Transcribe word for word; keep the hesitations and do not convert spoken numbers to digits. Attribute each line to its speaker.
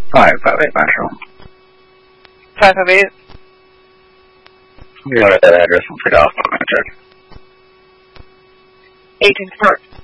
Speaker 1: five five eight Metro.
Speaker 2: five five eight?
Speaker 1: We got that address and forgot off my check.
Speaker 2: eighteen Park.